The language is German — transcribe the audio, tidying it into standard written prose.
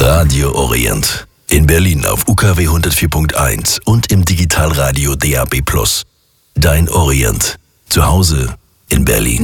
Radio Orient. In Berlin auf UKW 104.1 und im Digitalradio DAB+. Dein Orient. Zu Hause in Berlin.